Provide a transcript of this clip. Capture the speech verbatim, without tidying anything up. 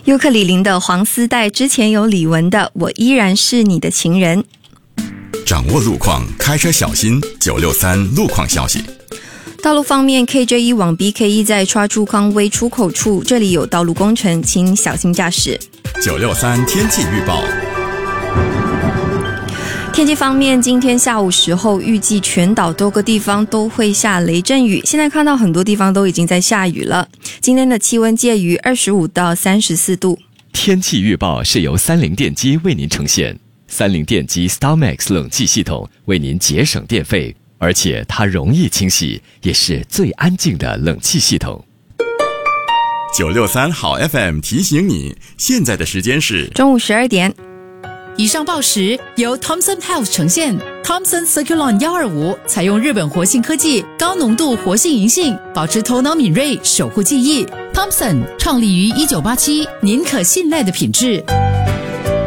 尤克里林的黄丝带，之前有李玟的我依然是你的情人。 掌握路况，开车小心。九六三路况消息。 道路方面 ，K J 一 往 B K 一 在川珠康威出口处，这里有道路工程，请小心驾驶。 九六三天气预报。 天气方面，今天下午时候预计全岛多个地方都会下雷阵雨，现在看到很多地方都已经在下雨了。今天的气温介于二十五到三十四度。 天气预报是由三菱电机为您呈现，三菱电机 StarMax 冷气系统为您节省电费，而且它容易清洗，也是最安静的冷气系统。 九六三好 F M 提醒你，现在的时间是中午十二点。 以上报时由 Thomson Health 呈现。 Thomson Circulon 一二五采用日本活性科技，高浓度活性银杏，保持头脑敏锐，守护记忆。 Thomson 创立于一九八七，您可信赖的品质。